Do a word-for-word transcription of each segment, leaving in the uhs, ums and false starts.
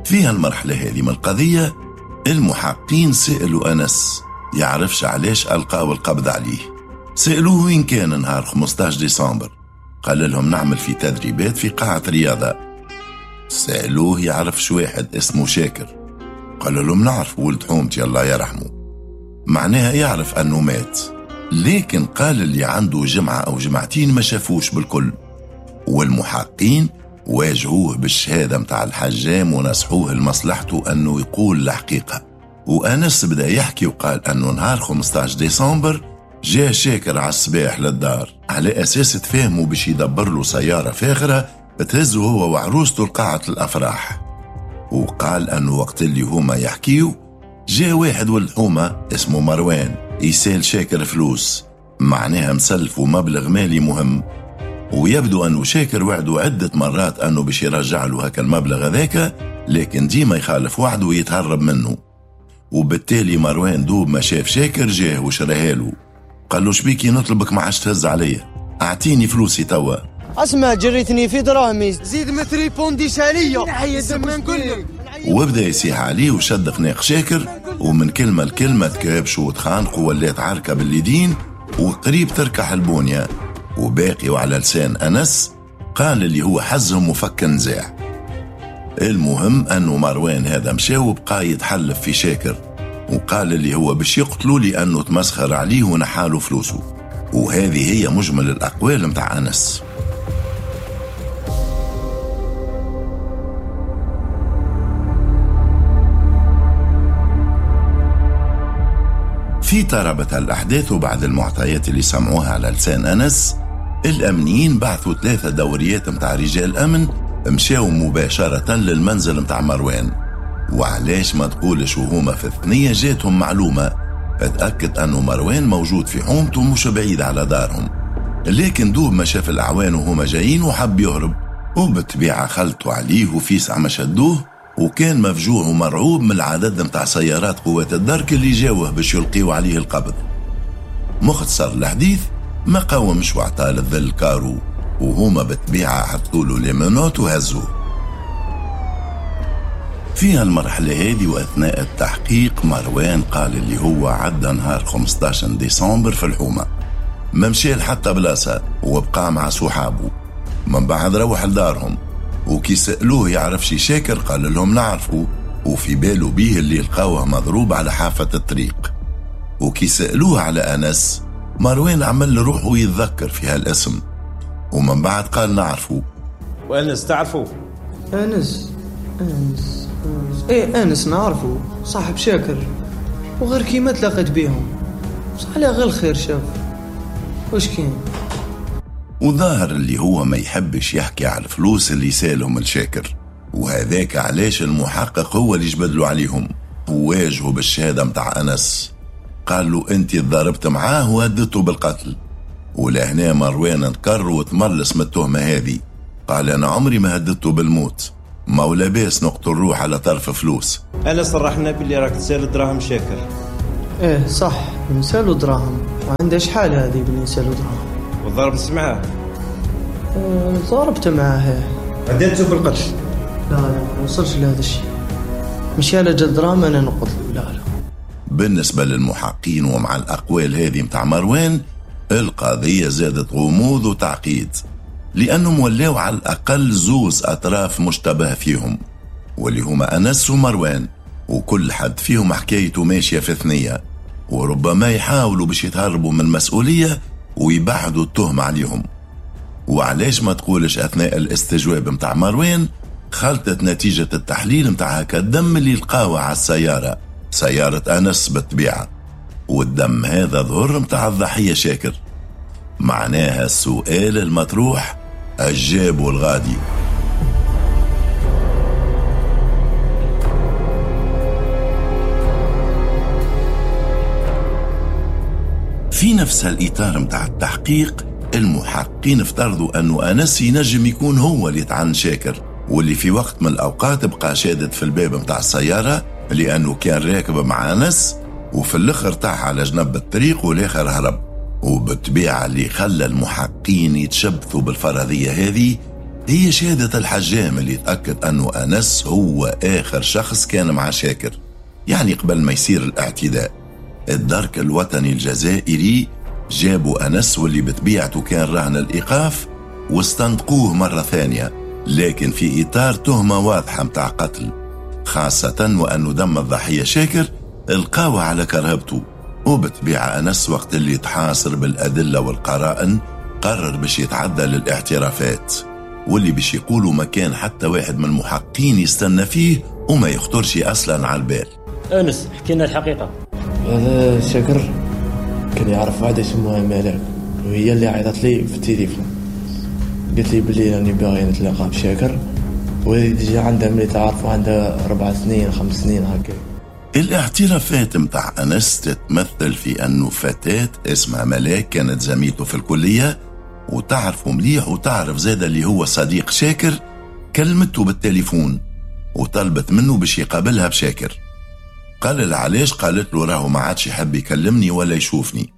في هالمرحلة هذه من القضية المحققين سألوا أنس يعرفش علاش ألقاو القبض عليه. سألوه وين كان نهار خمسة عشر ديسمبر، قال لهم نعمل في تدريبات في قاعة رياضة. سألوه يعرفش واحد اسمه شاكر، قال لهم نعرف ولد حومتي الله يرحمه، معناها يعرف أنه مات، لكن قال اللي عنده جمعة أو جمعتين ما شافوش بالكل. والمحققين واجهوه بالشهادة متاع الحجام ونصحوه لمصلحته أنه يقول الحقيقة. وأنس بدأ يحكي وقال أنه نهار خمسة عشر ديسمبر جاء شاكر على الصباح للدار على أساس تفهموا باش يدبر له سيارة فاخرة تهزه هو وعروسته لقاعة الأفراح. وقال أنه وقت اللي هما يحكيوا جاء واحد والحومة اسمه مروان يسال شاكر فلوس، معناها مسلف ومبلغ مالي مهم، ويبدو أنه شاكر وعده عدة مرات أنه باش يرجع له هكا المبلغ هذاك، لكن ديما يخالف وعده ويتهرب منه. وبالتالي مروان دوب ما شاف شاكر جاه وشراه له، قال له شبيكي نطلبك ما عادش تهز عليا، أعطيني فلوسي توا. اسمع جريتني في دراهمي زيد مثري بونديش عليا وبدأ يسيح عليه وشد خناق شاكر، ومن كلمة لكلمة تكابشوا وتخانقوا ولات عركة باليدين وقريب تركح البونية. وباقي وعلى لسان أنس قال اللي هو حزهم وفك نزاع. المهم أنه مروان هذا مشى وبقى يتحلف في شاكر، وقال اللي هو باش يقتلوا لأنه تمسخر عليه ونحاله فلوسه. وهذه هي مجمل الأقوال متاع أنس. في طربة الأحداث وبعد المعطيات اللي سمعوها على لسان أنس، الأمنيين بعثوا ثلاثة دوريات متاع رجال أمن مشاو مباشرة للمنزل متاع مروان. وعلاش ما تقولش وهما في الثنية جاتهم معلومة اتأكد أنه مروان موجود في حومته مش بعيد على دارهم، لكن دوب ما شاف الأعوان وهما جايين وحب يهرب، وبالطبيعة خلطوا عليه وفيسع ما شدوه، وكان مفجوع ومرعوب من العدد متاع سيارات قوات الدرك اللي جاوه باش يلقيوا عليه القبض. مختصر الحديث ما قاومش وعطال الذل كارو، وهما بالطبيعة حطوا له ليمونات وهزوه. في المرحلة هذه وأثناء التحقيق مروان قال اللي هو عدى نهار خمسة عشر ديسمبر في الحومة، ما مشي حتى بلاصة وبقى مع صحابه، من بعد روح لدارهم. وكي سألوه يعرف شي شاكر قال لهم نعرفه، وفي باله بيه اللي لقاوه مضروب على حافة الطريق. وكي سألوه على أنس مروان عمل روحه يتذكر في هالاسم، ومن بعد قال نعرفه. وأنس تعرفه؟ أنس أنس إيه أنس نعرفه، صاحب شاكر، وغير كيما تلاقيت بيهم صحيح غير الخير شاف وش كان. وظاهر اللي هو ما يحبش يحكي على الفلوس اللي سالهم الشاكر، وهذاك علاش المحقق هو اللي جبدلوا عليهم وواجهوا بالشهادة متاع أنس. قال له انت ضربت معاه وهددته بالقتل. ولهنا مروان انكر وتملص من التهمة هذه، قال انا عمري ما هددته بالموت، ما ولا باس نقتل روح على طرف فلوس. انا صرحنا باللي راك تسال دراهم شاكر. ايه صح نسالو دراهم، وعنده شحال هذه باللي نسالو دراهم. وضربت معاه؟ اه ضربت معاه. هددته بالقتل؟ لا لا ما وصلش لهذا الشيء، مشي على جد دراهم انا نقتل. لا لا. بالنسبة للمحققين ومع الأقوال هذه متاع مروان القضية زادت غموض وتعقيد، لأنهم ولاو على الأقل زوز أطراف مشتبه فيهم، واللي هما أنس ومروان، وكل حد فيهم حكايته ماشية في ثنية، وربما يحاولوا باش يتهربوا من مسؤولية ويبعدوا التهم عليهم. وعلاش ما تقولش أثناء الاستجواب متاع مروان خلطت نتيجة التحليل متاع هكا الدم اللي لقاوه على السيارة، سيارة أنس بالطبيعة، والدم هذا ظهر متاع الضحية شاكر. معناها السؤال المطروح الجاب والغادي. في نفس الإطار متاع التحقيق المحققين افترضوا أنه أنس ينجم يكون هو اللي طعن شاكر، واللي في وقت من الأوقات بقى شادد في الباب متاع السيارة لأنه كان راكب مع أنس، وفي الآخر طاح على جنب الطريق والآخر هرب. وبالطبيعة اللي خلى المحققين يتشبثوا بالفرضية هذه هي شهادة الحجام اللي تأكد أنه أنس هو آخر شخص كان مع شاكر، يعني قبل ما يصير الاعتداء. الدرك الوطني الجزائري جابوا أنس واللي بطبيعته كان رهن الإيقاف واستنطقوه مرة ثانية، لكن في إطار تهمة واضحة متاع قتل، خاصة وأنه دم الضحية شاكر القاوة على كرهبته. وبطبيعة أنس وقت اللي تحاصر بالأدلة والقرائن قرر باش يتعدى للاعترافات، واللي باش يقولوا ما كان حتى واحد من المحققين يستنى فيه وما يخطرش أصلا على البال. أنس حكينا الحقيقة. هذا شاكر كان يعرف واحدة اسمها ملاك، وهي اللي عيطت لي في التليفون قلت لي بلي راني باغي نتلاقى بشاكر، وهذه ديجا عندها ملي تعرفوا عندها أربع سنين خمس سنين هكا. الاعترافات متاع أنس تتمثل في أنه فتاة اسمها ملاك كانت زميلته في الكلية وتعرفه مليح، وتعرف زاد اللي هو صديق شاكر، كلمته بالتليفون وطلبت منه باش يقابلها بشاكر. قال لها علاش؟ قالت له راهو ما عادش يحب يكلمني ولا يشوفني.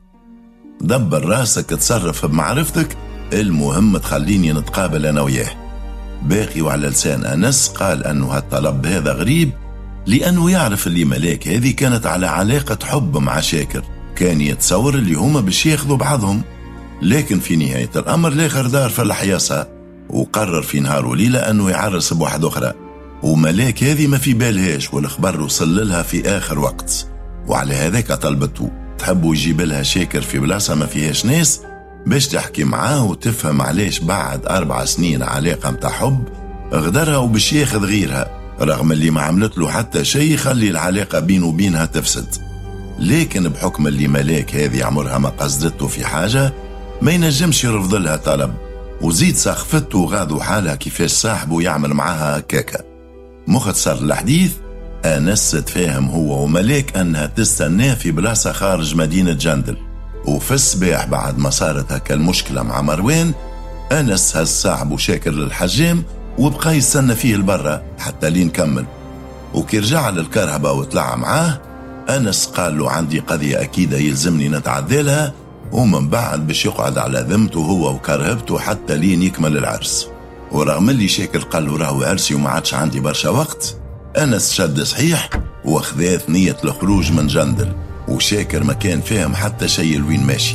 دبر راسك تصرف بمعرفتك، المهم تخليني نتقابل أنا وياه. باقي وعلى لسان أنس قال أنه هالطلب هذا غريب، لأنه يعرف اللي ملاك هذه كانت على علاقة حب مع شاكر، كان يتصور اللي هما باش ياخذوا بعضهم. لكن في نهاية الأمر الآخر دار في الحياصة وقرر في نهار وليلة أنه يعرس بواحد أخرى، وملاك هذه ما في بالهاش، والخبر وصل لها في آخر وقت، وعلى هذاك طلبته تحبوا يجيب لها شاكر في بلاصة ما فيهاش ناس باش تحكي معاه وتفهم علاش بعد أربع سنين علاقة متاع حب غدرها وباش ياخذ غيرها، رغم اللي ما عملت له حتى شيء يخلي العلاقة بينه وبينها تفسد. لكن بحكم اللي ملاك هذه عمرها ما قصدته في حاجة ما ينجمش يرفض لها طلب، وزيد سخفته وغاضوا حالها كيفاش صاحبه يعمل معها هكاكا. مختصر الحديث، أنس تفاهم هو وملاك أنها تستناه في بلاصة خارج مدينة جندل، وفي الصباح بعد ما صارت هكا المشكلة مع مروان، أنس هز صاحبه شاكر للحجام وبقى يستنى فيه البرة حتى لين كمل. وكي رجع للكرهبة وطلع معاه، أنس قال له عندي قضية أكيدة يلزمني نتعدى لها، ومن بعد باش يقعد على ذمته هو وكرهبته حتى لين يكمل العرس. ورغم اللي شاكر قال له راهو عرسي وما عادش عندي برشا وقت، أنس شد صحيح واخذات نية الخروج من جندل، وشاكر ما كان فاهم حتى شيء لوين ماشي.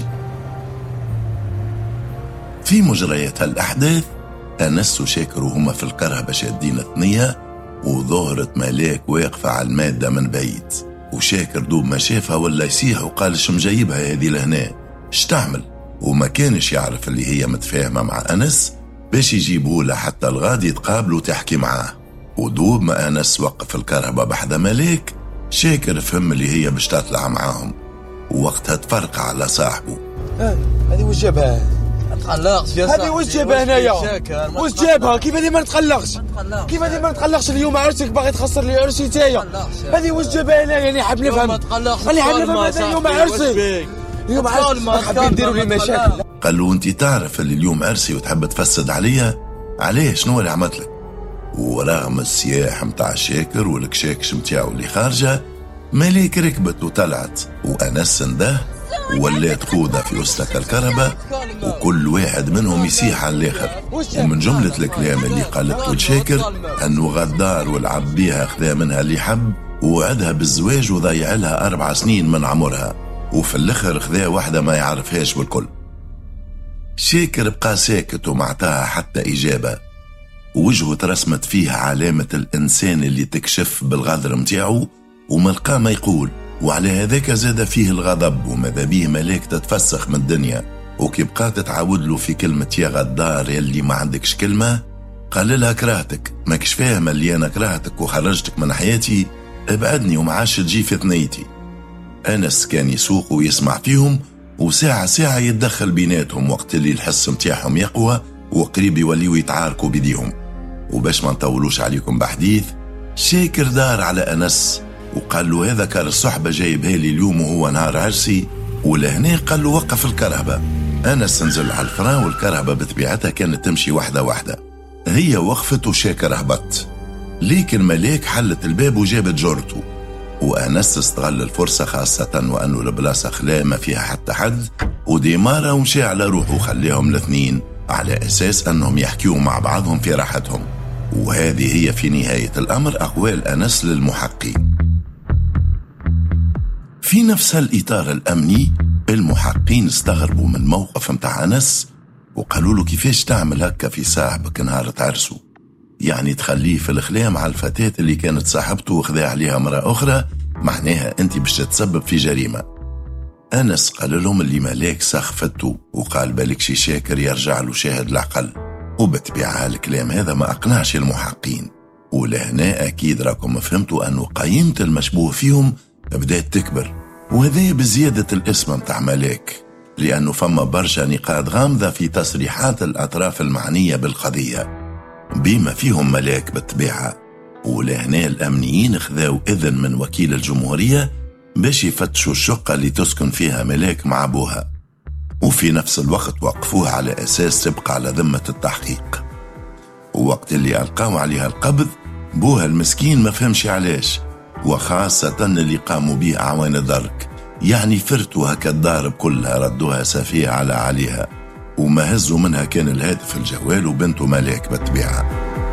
في مجريات الأحداث أنس وشاكر وهما في الكرهبة شادين الثنية، وظهرت ملاك واقفة على المادة من بعيد، وشاكر دوب ما شافها ولا يسيح وقال شم جايبها هذه لهنا اشتعمل، وما كانش يعرف اللي هي متفاهمة مع أنس باش يجيبه له حتى الغادي يتقابلوا تحكي معاه. ودوب ما أنس وقف الكرهبة بحذا ملاك، شاكر فهم اللي هي باش تطلع معاهم، ووقتها تفرق على صاحبه. هذه وش جابها؟ ما تقلقش يا صاحبي، هذه وش جابها هنايا؟ وش جابها؟ كيف هذه ما نتقلقش؟ كيف هذه ما نتقلقش؟ اليوم عرسك باغي تخسر لي عرسي تايا، هذه وش جابها هنايا؟ انا حاب نفهم، انا حاب نفهم هذا اليوم عرسي، اليوم عرسي حابين نديروا لي مشاكل. قال له انت تعرف اللي اليوم عرسي وتحب تفسد عليا؟ عليه شنو اللي عملت لك؟ ورغم السياح متاع شاكر والكشاكش متاعو اللي خارجه، مليك ركبت وطلعت، وأنس نده ولات خوذة في وسط الكربة، وكل واحد منهم يسيح على الآخر. ومن جملة الكلام اللي قالته لشاكر أنه غدار ولعب بيها، خذا منها اللي حب ووعدها بالزواج وضيع لها أربع سنين من عمرها، وفي الآخر خذا واحدة ما يعرفهاش بالكل. شاكر بقى ساكت وما عطاها حتى إجابة، ووجهه ترسمت فيها علامة الإنسان اللي تكشف بالغدر متاعه وملقاه ما يقول، وعلى هذاك زاد فيه الغضب، وماذا بيه ملاك تتفسخ من الدنيا. وكي بقات تعاود له في كلمة يا غدار يلي ما عندكش كلمة، قال لها كرهتك، ماكش فاهم اللي أنا كرهتك وخرجتك من حياتي، ابعدني وما عادش تجي في ثنيتي. أنس كان يسوق ويسمع فيهم، وساعة ساعة يتدخل بيناتهم وقت اللي الحس متاعهم يقوى وقريب يوليوا يتعاركوا بديهم. وباش ما نطولوش عليكم بحديث، شاكر دار على أنس وقال له هذا كار الصحبة جايبها لي اليوم وهو نهار عرسي، ولهنا قال له وقف الكرهبة. أنس نزل على الفران، والكرهبة بطبيعتها كانت تمشي واحدة واحدة، هي وقفت وشاكر هبط، لكن ملاك حلت الباب وجابت جرته. وأنس استغل الفرصة، خاصة وأنه البلاصة خلا ما فيها حتى حد، وديمارة ومشي على روحه وخليهم الاثنين على أساس أنهم يحكيوا مع بعضهم في راحتهم. وهذه هي في نهاية الأمر أقوال أنس للمحققين. في نفس الإطار الأمني المحققين استغربوا من موقف متاع أنس وقالوا له كيفاش تعمل هكا في صاحبك نهار تعرسه، يعني تخليه في الخلاء مع الفتاة اللي كانت صاحبته وخذا عليها مرة أخرى، معناها أنت باش تتسبب في جريمة. أنس قال لهم اللي ملاك سخفته وقال بالك شي شاكر يرجع له شاهد العقل، وبتبيع الكلام هذا ما أقنعش المحققين. ولهنا أكيد راكم فهمتوا أنه قيمة المشبوه فيهم بدأت تكبر، وهذا بزيادة الاسم متاع ملاك، لأنه فما برشا نقاط غامضة في تصريحات الأطراف المعنية بالقضية بما فيهم ملاك بالطبيعة. ولهنا الأمنيين خذاو إذن من وكيل الجمهورية باش يفتشوا الشقة اللي تسكن فيها ملاك مع أبوها، وفي نفس الوقت وقفوها على أساس تبقى على ذمة التحقيق. ووقت اللي ألقاو عليها القبض بوها المسكين ما فهمش علاش، وخاصة اللي قاموا به أعوان الدرك، يعني فرتوا هكا الدار كلها ردوها سفيه على عليها، وما هزوا منها كان الهاتف الجوال وبنته ملاك بالطبيعة.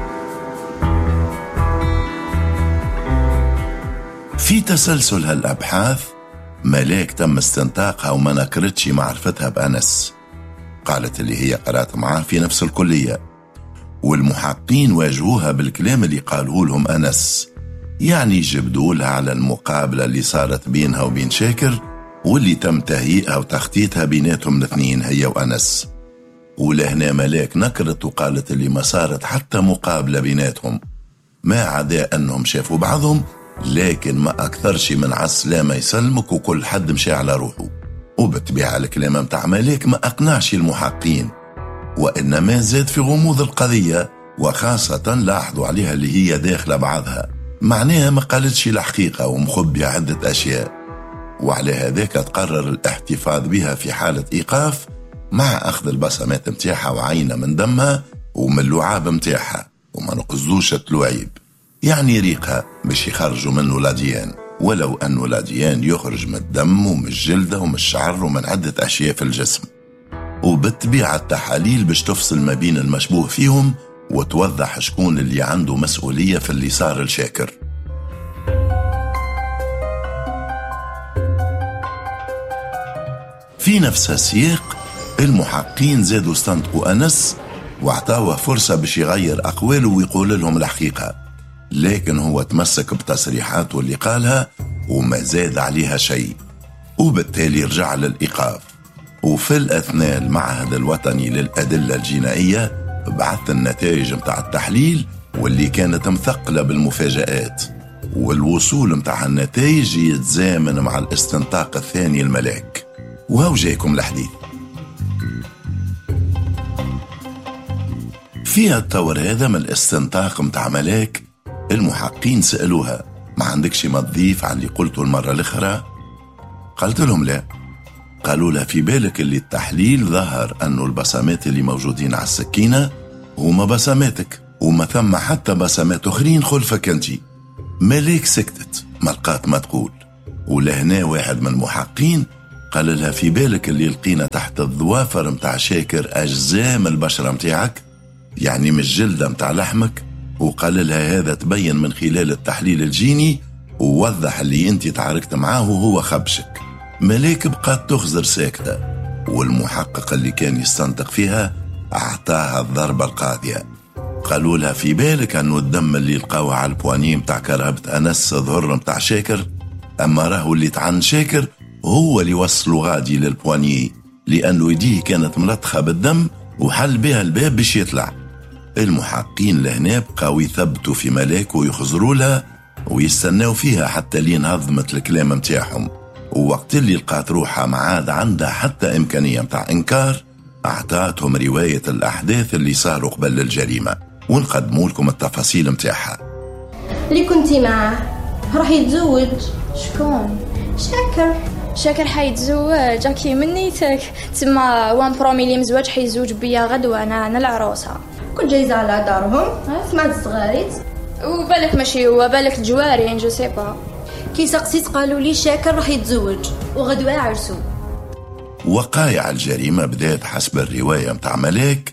في تسلسل هالأبحاث ملاك تم استنطاقها وما نكرتش معرفتها بأنس، قالت اللي هي قرأت معاه في نفس الكلية، والمحققين واجهوها بالكلام اللي قالوه لهم أنس، يعني جبدوا لها على المقابلة اللي صارت بينها وبين شاكر واللي تم تهيئها وتخطيطها بيناتهم الاثنين هي وأنس. ولهنا ملاك نكرت وقالت اللي ما صارت حتى مقابلة بيناتهم، ما عدا أنهم شافوا بعضهم، لكن ما أكثرش من عالسلامة يسلمك وكل حد مشي على روحه. وبتبيع الكلام متاع ملاك ما أقنعش المحققين، وإنما زاد في غموض القضية، وخاصة لاحظوا عليها اللي هي داخلة بعضها، معناها ما قالتش الحقيقة ومخبية عدة أشياء. وعلى هذاك تقرر الاحتفاظ بها في حالة إيقاف مع أخذ البصمات متاعها وعينة من دمها ومن اللعاب متاعها، وما نقصدوش التلوعيب، يعني ريقها باش يخرجوا منه الأديان، ولو أنه الأديان يخرج من الدم ومن الجلدة ومن الشعر ومن عدة أشياء في الجسم. وبالطبيعة التحاليل باش تفصل ما بين المشبوه فيهم وتوضح شكون اللي عنده مسؤولية في اللي صار الشاكر. في نفس السياق المحققين زادوا استنطقوا أنس واعطاوه فرصة باش يغير أقواله ويقول لهم الحقيقة، لكن هو تمسك بتصريحاته اللي قالها وما زاد عليها شيء، وبالتالي رجع للإيقاف. وفي الأثناء المعهد الوطني للأدلة الجنائية بعث النتائج متاع التحليل واللي كانت مثقلة بالمفاجآت، والوصول متاع النتائج يتزامن مع الاستنطاق الثاني الملاك. وهو جايكم الحديث. فيها الطور هذا من الاستنطاق متاع ملاك المحققين سألوها ما عندكش ما تضيف على اللي قلته المرة الأخرى؟ قلت لهم لا. قالوا لها في بالك اللي التحليل ظهر أنه البصمات اللي موجودين على السكينة هما بصماتك وما ثم حتى بصمات أخرين خلفك أنتي. ملاك سكتت ما لقات ما تقول. ولهنا واحد من المحققين قال لها في بالك اللي لقينا تحت الظوافر متاع شاكر أجزاء من البشرة متاعك، يعني من الجلدة متاع لحمك، وقال لها هذا تبين من خلال التحليل الجيني ووضح اللي انت تعاركت معاه وهو خبشك. ملاك بقات تخزر ساكتة، والمحقق اللي كان يستنطق فيها أعطاها الضربة القاضية. قالوا لها في بالك أنه الدم اللي لقاوه على البواني متاع كرهبة أنس ظهر متاع شاكر، أما راهو اللي تعن شاكر هو اللي وصلوا غادي للبواني لأنه يديه كانت ملطخة بالدم وحل بها الباب باش يطلع. المحققين لهنا بقاو يثبتوا في ملاك ويخزروا لها ويستناو فيها حتى لين هضمت الكلام متاعهم. ووقت اللي لقات روحها ما عاد عندها حتى إمكانية متاع إنكار، أعطاتهم رواية الأحداث اللي صاروا قبل الجريمة ونقدموا لكم التفاصيل متاعها. اللي كنتي معاه راح يتزوج. شكون؟ شاكر. شاكر حيتزوج اكي من نيتك تما وان برومي لي مزواج حيزوج بيا غدوه انا انا العروسه. كنت جايزه على دارهم سمعت الصغاريت وبالك ماشي هو بالك الجوارين جو سي با. كي سقسيت قالوا لي شاكر راح يتزوج وغدوه عرسو. وقائع الجريمة بدات حسب الرواية متاع ملاك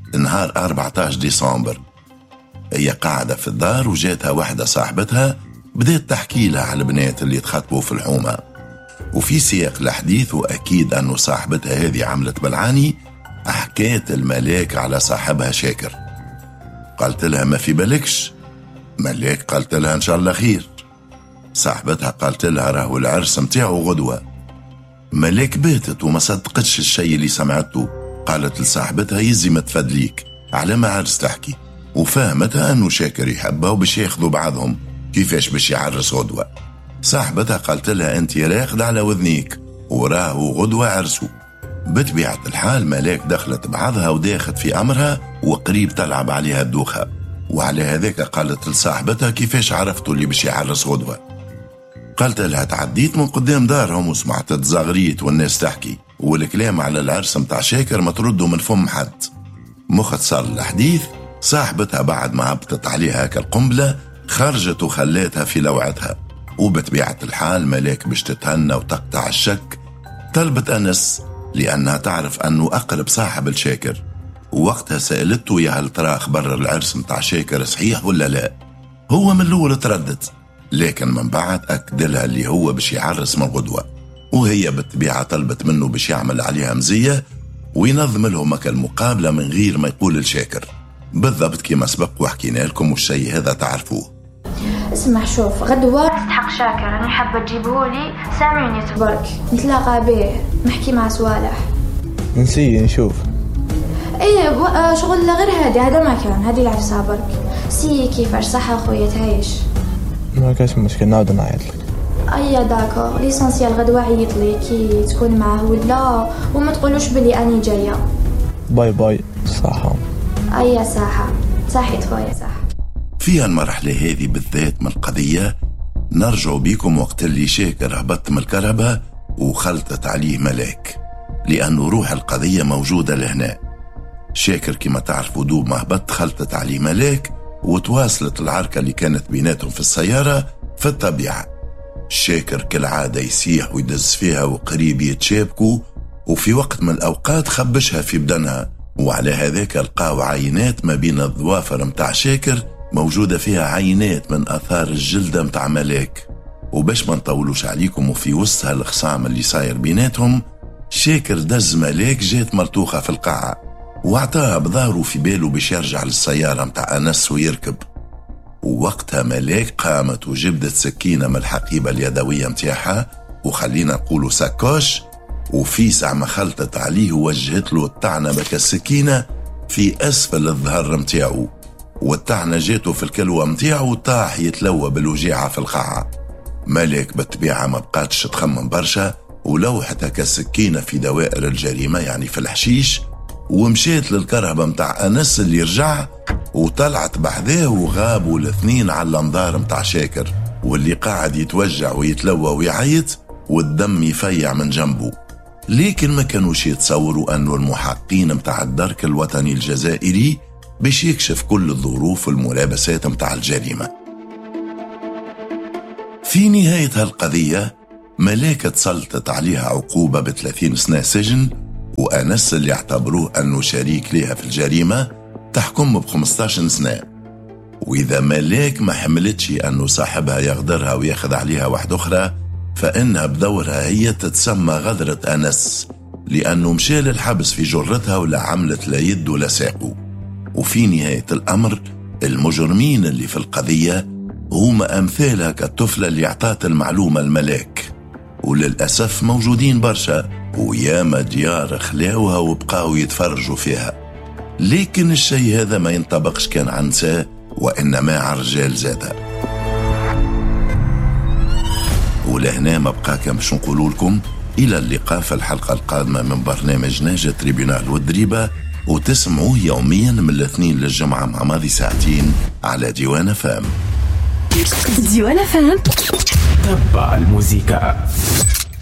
نهار أربعة عشر ديسمبر. هي قاعدة في الدار وجاتها واحدة صاحبتها بدأت تحكي لها على البنات اللي تخطبوا في الحومة. وفي سياق الحديث وأكيد أنه صاحبتها هذه عملت بالعاني حكيت الملاك على صاحبها شاكر. قالت لها ما في بالكش. ملاك قالت لها إن شاء الله خير. صاحبتها قالت لها راهو العرس متاعه غدوة. ملاك باتت وما صدقتش الشيء اللي سمعته. قالت لصاحبتها يزي ما تفدليك على ما عرس تحكي، وفهمتها أنه شاكر يحبها وبش ياخذوا بعضهم كيفاش بش يعرس غدوة. صاحبتها قالت لها أنت راقد على وذنيك وراهو غدوة عرسو. بطبيعة الحال ملاك دخلت بعضها وداخت في أمرها وقريب تلعب عليها الدوخة. وعلى هذاك قالت لصاحبتها كيفاش عرفتوا اللي بش يعرس غدوة. قالت لها تعديت من قدام دارهم وسمعت تزغريت والناس تحكي والكلام على العرس متاع شاكر ما تردوا من فم حد. مختصر الحديث صاحبتها بعد ما هبطت عليها كالقنبلة خرجت وخلاتها في لوعتها. وبطبيعة الحال ملاك باش تتهنى وتقطع الشك طلبت أنس لأنها تعرف أنه أقرب صاحب الشاكر. ووقتها سألته يا هل ترى أخبار العرس متاع شاكر صحيح ولا لا. هو من الأول تردد لكن من بعد أكد لها اللي هو باش يعرس من غدوة. وهي بالطبيعة طلبت منه باش يعمل عليها مزية وينظم لهم المقابلة من غير ما يقول الشاكر بالضبط كما سبق وحكينا لكم والشيء هذا تعرفوه. اسمع شوف غدوة تستحق شاكر أنا حابة تجيبهولي سامعني تبارك نتلاقى به نحكي مع صوالح. نسي نشوف ايه شغل غير هادي هذا ما كان هادي العفسة برك سي كيفاش صح أخويا تعيش ما كاش مشكل نعود نعيط لك. ايا داكو ليسونسيال غدوة عيط لي كي تكون معاه ولا وما تقولوش بلي اني جايه. باي باي صحة. ايا صحة صحيت خويا صح. فيها المرحلة هذه بالذات من القضية نرجع بيكم وقت اللي شاكر هبط من الكهرباء وخلطت عليه ملاك لأنه روح القضية موجودة لهنا. شاكر كما تعرفوا دوب ما هبط خلطت عليه ملاك وتواصلت العركة اللي كانت بيناتهم في السيارة في الطبيعة. شاكر كالعادة يسيح ويدز فيها وقريب يتشابكوا وفي وقت من الأوقات خبشها في بدنها. وعلى هذاك لقاو عينات ما بين الظوافر متاع شاكر موجودة فيها عينات من أثار الجلدة متاع ملاك. وباش ما نطولوش عليكم وفي وسط هالخصام اللي صاير بيناتهم شاكر دز ملاك جات مرتوخة في القاعة واعطاها بظهره في باله باش يرجع للسيارة متاع أنس ويركب. ووقتها ملاك قامت وجبدت سكينة من الحقيبة اليدوية متاعها وخلينا نقولوا ساكوش وفي ساعة ما خلطت عليه ووجهت له الطعنة بك السكينة في أسفل الظهر متاعه والطعنة جاته في الكلوة متاعه وطاح يتلوى بالوجيعة في القاعة. ملاك بالطبيعة ما بقاتش تخمم برشا ولوحتها كالسكينة في دوائر الجريمة يعني في الحشيش ومشيت للكرهبة متاع أنس اللي رجع وطلعت بحذاه وغابوا الاثنين على الانظار متاع شاكر واللي قاعد يتوجع ويتلوى ويعيط والدم يفيع من جنبه. لكن ما كانوش يتصوروا أنه المحققين متاع الدرك الوطني الجزائري باش يكشف كل الظروف والملابسات متاع الجريمة. في نهاية هالقضية ملاك تسلطت عليها عقوبة بثلاثين سنة سجن وأنس اللي اعتبروه أنه شريك لها في الجريمة تحكم بخمستاشر سنة. وإذا ملاك ما حملتش أنه صاحبها يغدرها وياخذ عليها واحدة أخرى فإنها بدورها هي تتسمى غدرة أنس لأنه مشى للحبس في جرتها ولا عملت لا يد ولا ساقه. وفي نهاية الأمر المجرمين اللي في القضية هما أمثالها كالطفلة اللي اعطت المعلومة الملاك وللأسف موجودين برشا وياما ديار خلاوها وبقاو يتفرجوا فيها. لكن الشيء هذا ما ينطبقش كان عن نساء وإنما عن رجال زادة. ولهنا ما بقى كم باش نقولوا لكم إلى اللقاء في الحلقة القادمة من برنامج ناجي تريبيونال والدريبة وتسمعوه يوميا من الاثنين للجمعة مع ماضي ساعتين على ديوان فام. ديوان فام تبع الموسيقى.